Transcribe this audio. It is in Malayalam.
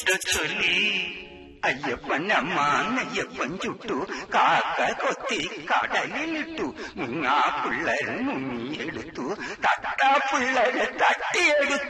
ചൊല്ലി അയ്യപ്പനമ്മാന്നയ്യപ്പൻ ചുട്ടു കാക്ക കൊത്തി കടലിലിട്ടു മുങ്ങാ പിള്ളേർ മുങ്ങിയെടുത്തു തട്ടാ പിള്ളേരെ തട്ടിയെടുത്തു